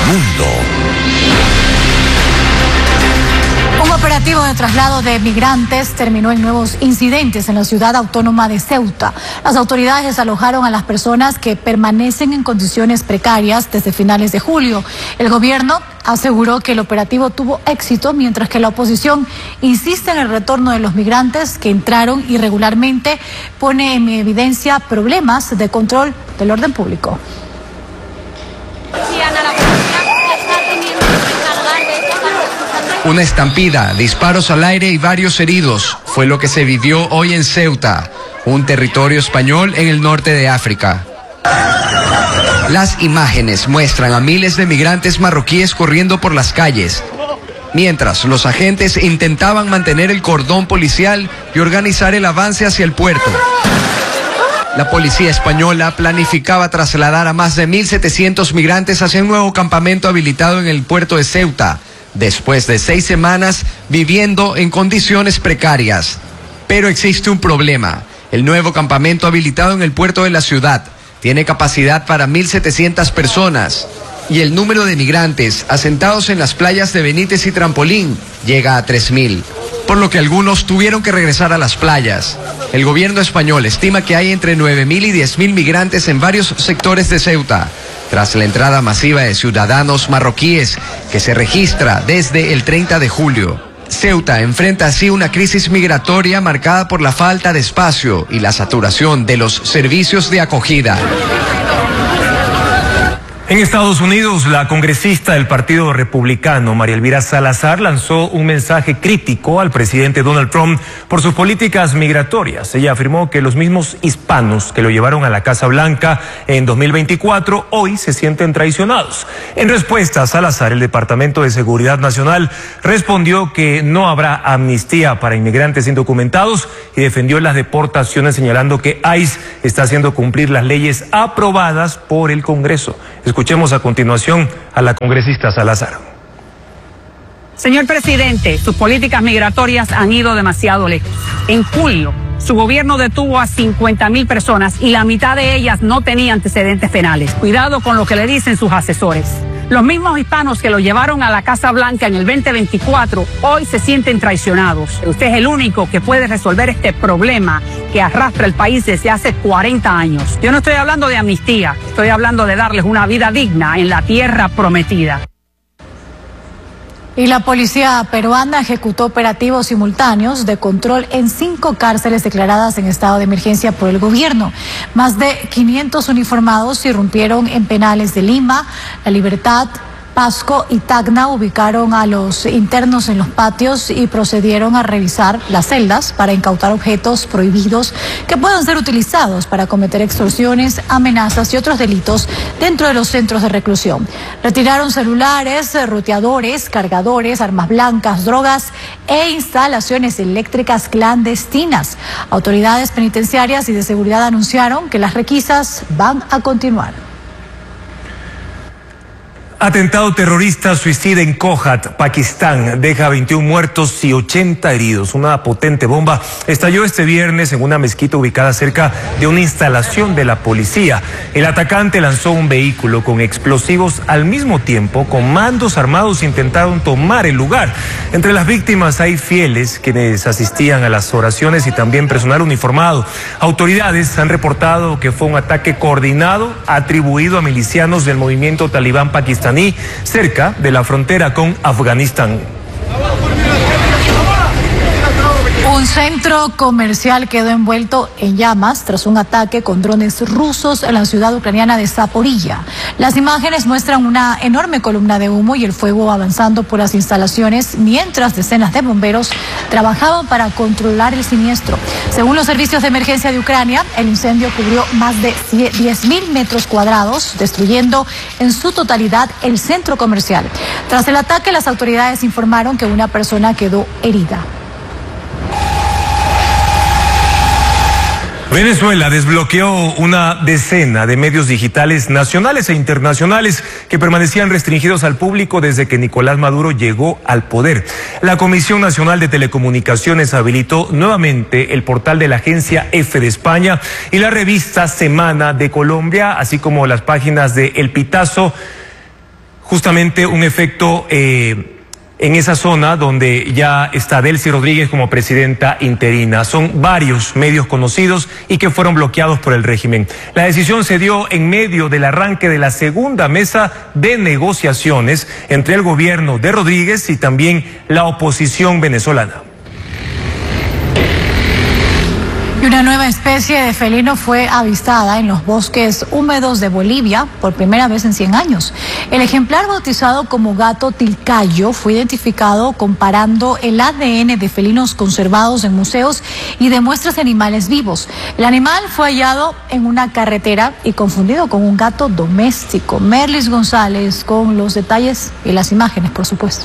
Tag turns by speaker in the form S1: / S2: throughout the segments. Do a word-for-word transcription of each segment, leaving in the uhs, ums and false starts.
S1: mundo.
S2: Un operativo de traslado de migrantes terminó en nuevos incidentes en la ciudad autónoma de Ceuta. Las autoridades desalojaron a las personas que permanecen en condiciones precarias desde finales de julio. El gobierno aseguró que el operativo tuvo éxito, mientras que la oposición insiste en el retorno de los migrantes que entraron irregularmente, pone en evidencia problemas de control del orden público.
S3: Una estampida, disparos al aire y varios heridos fue lo que se vivió hoy en Ceuta, un territorio español en el norte de África. Las imágenes muestran a miles de migrantes marroquíes corriendo por las calles, mientras los agentes intentaban mantener el cordón policial y organizar el avance hacia el puerto. La policía española planificaba trasladar a más de mil setecientos migrantes hacia un nuevo campamento habilitado en el puerto de Ceuta, después de seis semanas viviendo en condiciones precarias. Pero existe un problema. El nuevo campamento habilitado en el puerto de la ciudad tiene capacidad para mil setecientas personas y el número de migrantes asentados en las playas de Benítez y Trampolín llega a tres mil, por lo que algunos tuvieron que regresar a las playas. El gobierno español estima que hay entre nueve mil y diez mil migrantes en varios sectores de Ceuta, tras la entrada masiva de ciudadanos marroquíes que se registra desde el treinta de julio. Ceuta enfrenta así una crisis migratoria marcada por la falta de espacio y la saturación de los servicios de acogida.
S4: En Estados Unidos, la congresista del Partido Republicano, María Elvira Salazar, lanzó un mensaje crítico al presidente Donald Trump por sus políticas migratorias. Ella afirmó que los mismos hispanos que lo llevaron a la Casa Blanca en dos mil veinticuatro hoy se sienten traicionados. En respuesta a Salazar, el Departamento de Seguridad Nacional respondió que no habrá amnistía para inmigrantes indocumentados y defendió las deportaciones, señalando que ICE está haciendo cumplir las leyes aprobadas por el Congreso. Escuchemos a continuación a la congresista Salazar.
S5: Señor presidente, sus políticas migratorias han ido demasiado lejos. En julio, su gobierno detuvo a cincuenta mil personas y la mitad de ellas no tenía antecedentes penales. Cuidado con lo que le dicen sus asesores. Los mismos hispanos que lo llevaron a la Casa Blanca en el veinte veinticuatro hoy se sienten traicionados. Usted es el único que puede resolver este problema que arrastra el país desde hace cuarenta años. Yo no estoy hablando de amnistía, estoy hablando de darles una vida digna en la tierra prometida.
S2: Y la policía peruana ejecutó operativos simultáneos de control en cinco cárceles declaradas en estado de emergencia por el gobierno. Más de quinientos uniformados irrumpieron en penales de Lima, La Libertad, Pasco y Tacna. Ubicaron a los internos en los patios y procedieron a revisar las celdas para incautar objetos prohibidos que puedan ser utilizados para cometer extorsiones, amenazas y otros delitos dentro de los centros de reclusión. Retiraron celulares, ruteadores, cargadores, armas blancas, drogas e instalaciones eléctricas clandestinas. Autoridades penitenciarias y de seguridad anunciaron que las requisas van a continuar.
S4: Atentado terrorista suicida en Kohat, Pakistán, deja veintiún muertos y ochenta heridos. Una potente bomba estalló este viernes en una mezquita ubicada cerca de una instalación de la policía. El atacante lanzó un vehículo con explosivos. Al mismo tiempo, comandos armados intentaron tomar el lugar. Entre las víctimas hay fieles quienes asistían a las oraciones y también personal uniformado. Autoridades han reportado que fue un ataque coordinado atribuido a milicianos del movimiento talibán pakistaní cerca de la frontera con Afganistán.
S2: Un centro comercial quedó envuelto en llamas tras un ataque con drones rusos en la ciudad ucraniana de Zaporilla. Las imágenes muestran una enorme columna de humo y el fuego avanzando por las instalaciones, mientras decenas de bomberos trabajaban para controlar el siniestro. Según los servicios de emergencia de Ucrania, el incendio cubrió más de diez mil metros cuadrados, destruyendo en su totalidad el centro comercial. Tras el ataque, las autoridades informaron que una persona quedó herida.
S4: Venezuela desbloqueó una decena de medios digitales nacionales e internacionales que permanecían restringidos al público desde que Nicolás Maduro llegó al poder. La Comisión Nacional de Telecomunicaciones habilitó nuevamente el portal de la agencia F de España y la revista Semana de Colombia, así como las páginas de El Pitazo, justamente un efecto eh, en esa zona donde ya está Delcy Rodríguez como presidenta interina. Son varios medios conocidos y que fueron bloqueados por el régimen. La decisión se dio en medio del arranque de la segunda mesa de negociaciones entre el gobierno de Rodríguez y también la oposición venezolana.
S2: Y una nueva especie de felino fue avistada en los bosques húmedos de Bolivia por primera vez en cien años. El ejemplar bautizado como gato tilcayo fue identificado comparando el A D N de felinos conservados en museos y de muestras de animales vivos. El animal fue hallado en una carretera y confundido con un gato doméstico. Merlis González con los detalles y las imágenes, por supuesto.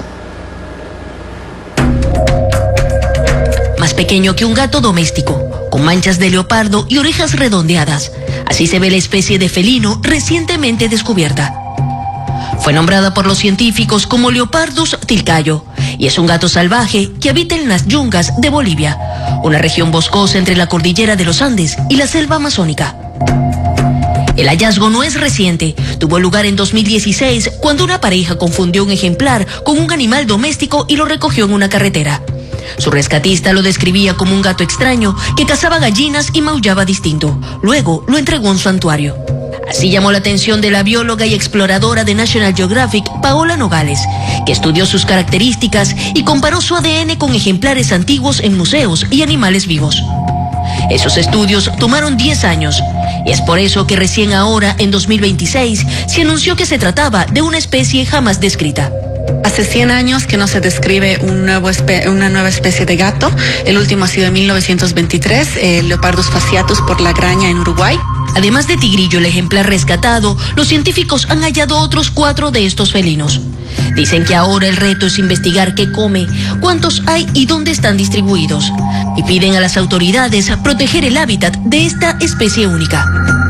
S1: Más pequeño que un gato doméstico, con manchas de leopardo y orejas redondeadas. Así se ve la especie de felino recientemente descubierta. Fue nombrada por los científicos como Leopardus tilcayo y es un gato salvaje que habita en las yungas de Bolivia, una región boscosa entre la cordillera de los Andes y la selva amazónica. El hallazgo no es reciente, tuvo lugar en dos mil dieciséis cuando una pareja confundió un ejemplar con un animal doméstico y lo recogió en una carretera. Su rescatista lo describía como un gato extraño que cazaba gallinas y maullaba distinto. Luego lo entregó a un santuario. Así llamó la atención de la bióloga y exploradora de National Geographic, Paola Nogales, que estudió sus características y comparó su A D N con ejemplares antiguos en museos y animales vivos. Esos estudios tomaron diez años y es por eso que recién ahora, en dos mil veintiséis, se anunció que se trataba de una especie jamás descrita.
S6: Hace cien años que no se describe un nuevo espe una nueva especie de gato. El último ha sido en mil novecientos veintitrés, el Leopardus fasciatus por la Graña en Uruguay.
S1: Además de tigrillo, el ejemplar rescatado, los científicos han hallado otros cuatro de estos felinos. Dicen que ahora el reto es investigar qué come, cuántos hay y dónde están distribuidos. Y piden a las autoridades proteger el hábitat de esta especie única.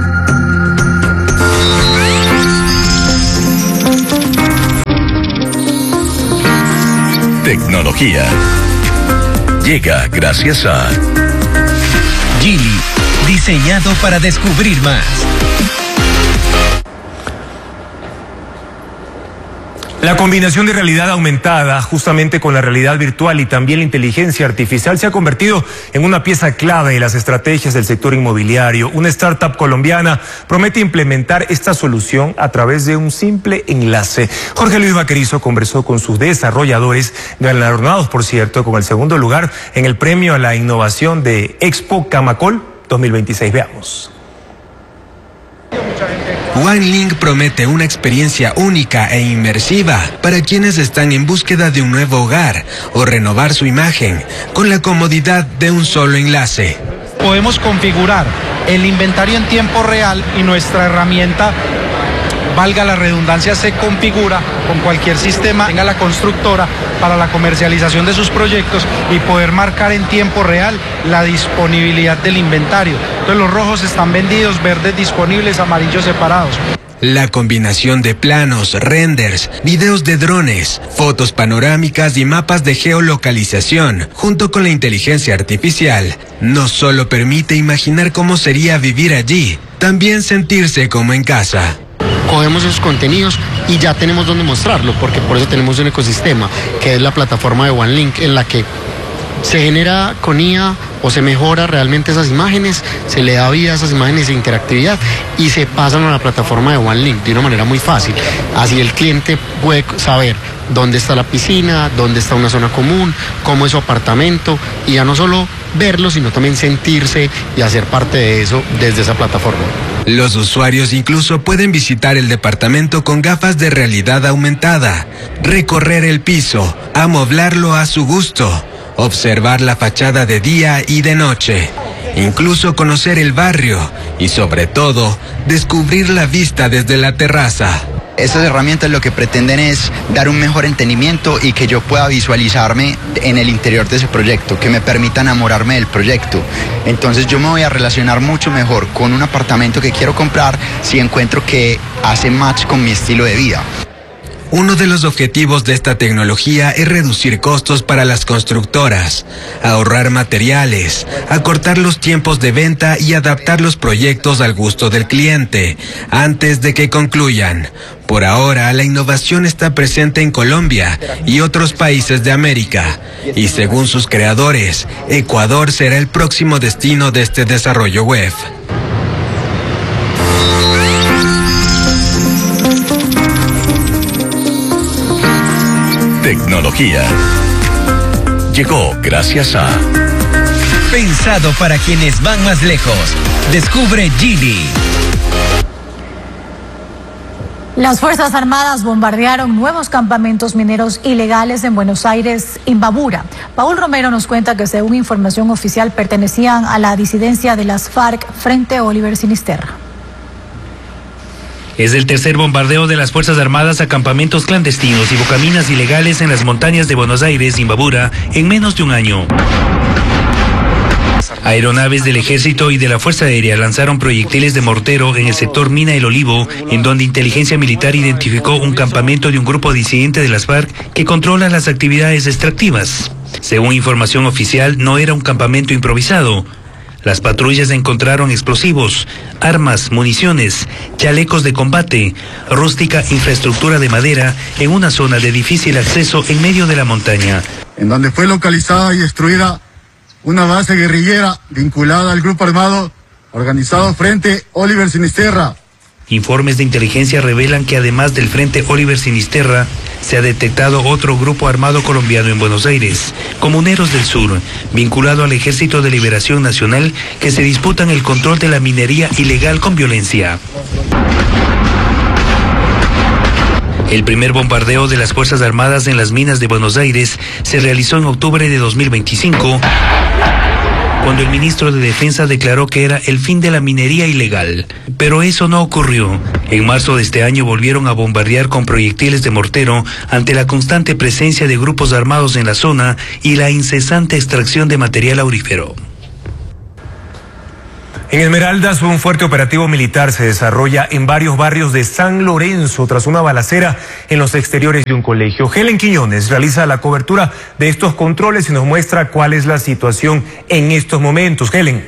S7: Tecnología llega gracias a Geely, diseñado para descubrir más.
S4: La combinación de realidad aumentada justamente con la realidad virtual y también la inteligencia artificial se ha convertido en una pieza clave de las estrategias del sector inmobiliario. Una startup colombiana promete implementar esta solución a través de un simple enlace. Jorge Luis Vaquerizo conversó con sus desarrolladores, galardonados por cierto con el segundo lugar en el premio a la innovación de Expo Camacol dos mil veintiséis. Veamos.
S3: OneLink promete una experiencia única e inmersiva para quienes están en búsqueda de un nuevo hogar o renovar su imagen con la comodidad de un solo enlace.
S8: Podemos configurar el inventario en tiempo real y nuestra herramienta, valga la redundancia, se configura con cualquier sistema, tenga la constructora para la comercialización de sus proyectos y poder marcar en tiempo real la disponibilidad del inventario. Entonces los rojos están vendidos, verdes disponibles, amarillos separados.
S3: La combinación de planos, renders, videos de drones, fotos panorámicas y mapas de geolocalización, junto con la inteligencia artificial, no solo permite imaginar cómo sería vivir allí, también sentirse como en casa.
S9: Cogemos esos contenidos y ya tenemos donde mostrarlo, porque por eso tenemos un ecosistema, que es la plataforma de OneLink, en la que se genera con I A o se mejora realmente esas imágenes, se le da vida a esas imágenes de interactividad y se pasan a la plataforma de OneLink de una manera muy fácil. Así el cliente puede saber dónde está la piscina, dónde está una zona común, cómo es su apartamento, y ya no solo verlo, sino también sentirse y hacer parte de eso desde esa plataforma.
S3: Los usuarios incluso pueden visitar el departamento con gafas de realidad aumentada, recorrer el piso, amoblarlo a su gusto, observar la fachada de día y de noche, incluso conocer el barrio y sobre todo descubrir la vista desde la terraza.
S10: Estas herramientas lo que pretenden es dar un mejor entendimiento y que yo pueda visualizarme en el interior de ese proyecto, que me permita enamorarme del proyecto. Entonces yo me voy a relacionar mucho mejor con un apartamento que quiero comprar si encuentro que hace match con mi estilo de vida.
S3: Uno de los objetivos de esta tecnología es reducir costos para las constructoras, ahorrar materiales, acortar los tiempos de venta y adaptar los proyectos al gusto del cliente antes de que concluyan.
S11: Por ahora, la innovación está presente en Colombia y otros países de América. Y según sus creadores, Ecuador será el próximo destino de este desarrollo web.
S7: Tecnología. Llegó gracias a...
S12: Pensado para quienes van más lejos. Descubre Geely.
S2: Las Fuerzas Armadas bombardearon nuevos campamentos mineros ilegales en Buenos Aires, Imbabura. Paul Romero nos cuenta que según información oficial pertenecían a la disidencia de las FARC Frente Oliver Sinisterra.
S13: Es el tercer bombardeo de las Fuerzas Armadas a campamentos clandestinos y bocaminas ilegales en las montañas de Buenos Aires, Imbabura, en menos de un año. Aeronaves del Ejército y de la Fuerza Aérea lanzaron proyectiles de mortero en el sector Mina El Olivo, en donde inteligencia militar identificó un campamento de un grupo disidente de las FARC que controla las actividades extractivas. Según información oficial, no era un campamento improvisado. Las patrullas encontraron explosivos, armas, municiones, chalecos de combate, rústica infraestructura de madera en una zona de difícil acceso en medio de la montaña.
S14: En donde fue localizada y destruida una base guerrillera vinculada al grupo armado organizado Frente Oliver Sinisterra.
S13: Informes de inteligencia revelan que además del Frente Oliver Sinisterra, se ha detectado otro grupo armado colombiano en Buenos Aires, Comuneros del Sur, vinculado al Ejército de Liberación Nacional, que se disputan el control de la minería ilegal con violencia. El primer bombardeo de las Fuerzas Armadas en las minas de Buenos Aires se realizó en octubre de dos mil veinticinco, cuando el ministro de Defensa declaró que era el fin de la minería ilegal. Pero eso no ocurrió. En marzo de este año volvieron a bombardear con proyectiles de mortero ante la constante presencia de grupos armados en la zona y la incesante extracción de material aurífero.
S4: En Esmeraldas, un fuerte operativo militar se desarrolla en varios barrios de San Lorenzo tras una balacera en los exteriores de un colegio. Helen Quiñones realiza la cobertura de estos controles y nos muestra cuál es la situación en estos momentos. Helen.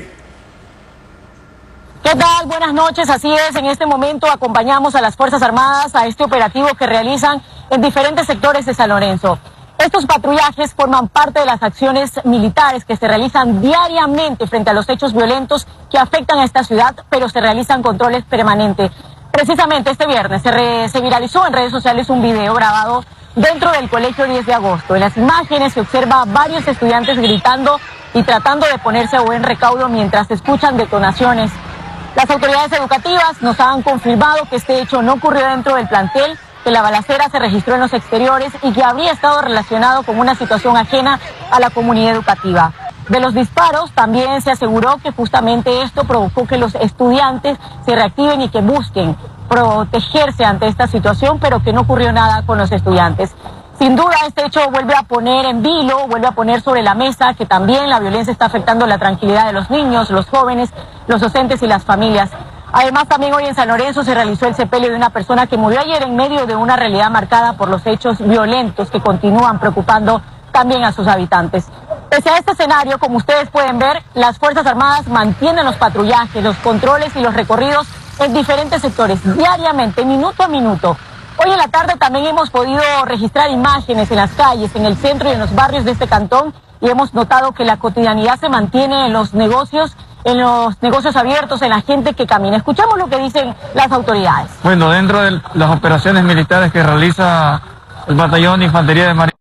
S15: ¿Qué tal? Buenas noches. Así es, en este momento acompañamos a las Fuerzas Armadas a este operativo que realizan en diferentes sectores de San Lorenzo. Estos patrullajes forman parte de las acciones militares que se realizan diariamente frente a los hechos violentos que afectan a esta ciudad, pero se realizan controles permanentes. Precisamente este viernes se, re, se viralizó en redes sociales un video grabado dentro del colegio diez de agosto. En las imágenes se observa a varios estudiantes gritando y tratando de ponerse a buen recaudo mientras se escuchan detonaciones. Las autoridades educativas nos han confirmado que este hecho no ocurrió dentro del plantel, que la balacera se registró en los exteriores y que habría estado relacionado con una situación ajena a la comunidad educativa. De los disparos también se aseguró que justamente esto provocó que los estudiantes se reactiven y que busquen protegerse ante esta situación, pero que no ocurrió nada con los estudiantes. Sin duda este hecho vuelve a poner en vilo, vuelve a poner sobre la mesa que también la violencia está afectando la tranquilidad de los niños, los jóvenes, los docentes y las familias. Además, también hoy en San Lorenzo se realizó el sepelio de una persona que murió ayer en medio de una realidad marcada por los hechos violentos que continúan preocupando también a sus habitantes. Pese a este escenario, como ustedes pueden ver, las Fuerzas Armadas mantienen los patrullajes, los controles y los recorridos en diferentes sectores, diariamente, minuto a minuto. Hoy en la tarde también hemos podido registrar imágenes en las calles, en el centro y en los barrios de este cantón, y hemos notado que la cotidianidad se mantiene en los negocios, en los negocios abiertos, en la gente que camina. Escuchamos lo que dicen las autoridades.
S16: Bueno, dentro de las operaciones militares que realiza el Batallón de Infantería de Marina.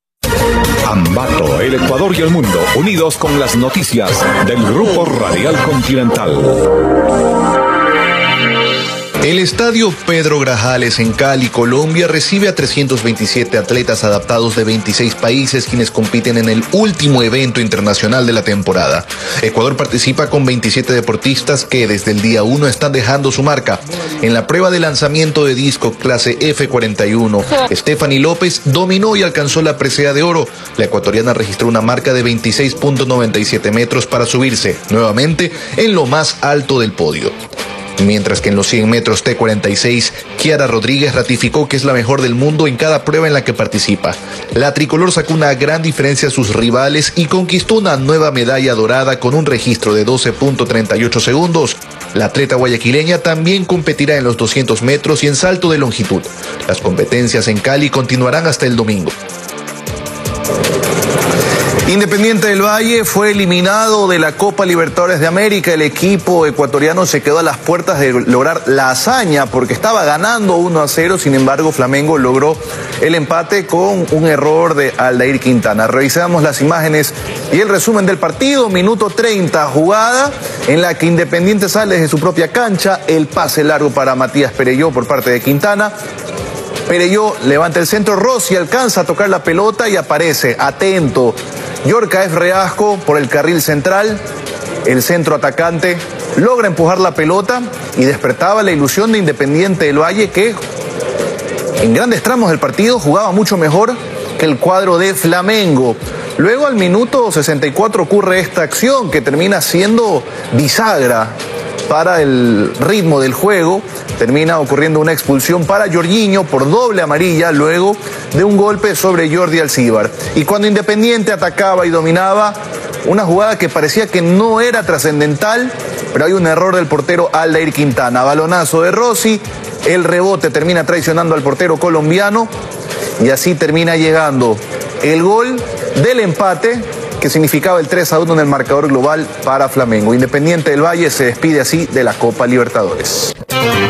S17: Ambato, el Ecuador y el mundo, unidos con las noticias del Grupo Radial Continental.
S18: El estadio Pedro Grajales en Cali, Colombia, recibe a trescientos veintisiete atletas adaptados de veintiséis países quienes compiten en el último evento internacional de la temporada. Ecuador participa con veintisiete deportistas que desde el día uno están dejando su marca. En la prueba de lanzamiento de disco clase F cuarenta y uno, Stephanie López dominó y alcanzó la presea de oro. La ecuatoriana registró una marca de veintiséis punto noventa y siete metros para subirse nuevamente en lo más alto del podio. Mientras que en los cien metros T cuarenta y seis, Kiara Rodríguez ratificó que es la mejor del mundo en cada prueba en la que participa. La tricolor sacó una gran diferencia a sus rivales y conquistó una nueva medalla dorada con un registro de doce punto treinta y ocho segundos. La atleta guayaquileña también competirá en los doscientos metros y en salto de longitud. Las competencias en Cali continuarán hasta el domingo. Independiente del Valle fue eliminado de la Copa Libertadores de América. El equipo ecuatoriano se quedó a las puertas de lograr la hazaña porque estaba ganando uno a cero. Sin embargo, Flamengo logró el empate con un error de Aldair Quintana. Revisamos las imágenes y el resumen del partido. Minuto treinta, jugada en la que Independiente sale de su propia cancha. El pase largo para Matías Perelló por parte de Quintana. Perelló levanta el centro, Rossi alcanza a tocar la pelota y aparece atento Yorcaef Reasco por el carril central. El centro atacante logra empujar la pelota y despertaba la ilusión de Independiente del Valle, que en grandes tramos del partido jugaba mucho mejor que el cuadro de Flamengo. Luego al minuto sesenta y cuatro ocurre esta acción que termina siendo bisagra para el ritmo del juego. Termina ocurriendo una expulsión para Jorginho por doble amarilla luego de un golpe sobre Jordi Alcíbar. Y cuando Independiente atacaba y dominaba, una jugada que parecía que no era trascendental, pero hay un error del portero Aldair Quintana. Balonazo de Rossi, el rebote termina traicionando al portero colombiano y así termina llegando el gol del empate, que significaba el tres a uno en el marcador global para Flamengo. Independiente del Valle se despide así de la Copa Libertadores.